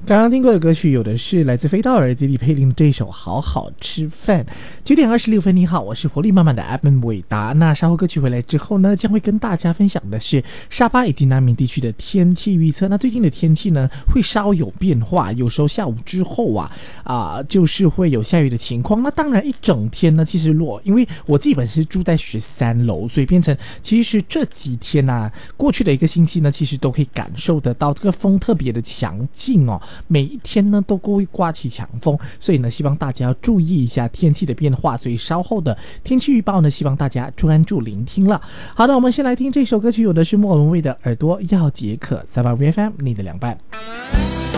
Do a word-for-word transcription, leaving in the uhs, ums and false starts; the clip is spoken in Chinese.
刚刚听过的歌曲有的是来自飞刀儿子李佩玲的这首好好吃饭。九点二十六分，你好，我是活力满满的 Edmund 伟达。那稍后歌曲回来之后呢，将会跟大家分享的是沙巴以及南闽地区的天气预测。那最近的天气呢会稍有变化，有时候下午之后啊啊、呃、就是会有下雨的情况。那当然一整天呢，其实落，因为我自己本身是住在十三楼，所以变成其实这几天啊，过去的一个星期呢，其实都可以感受得到这个风特别的强劲哦。每一天呢都会刮起强风，所以呢希望大家要注意一下天气的变化，所以稍后的天气预报呢希望大家专注聆听了。好的，我们先来听这首歌曲，有的是莫文蔚的耳朵要解渴。三八 V F M 你的凉拌。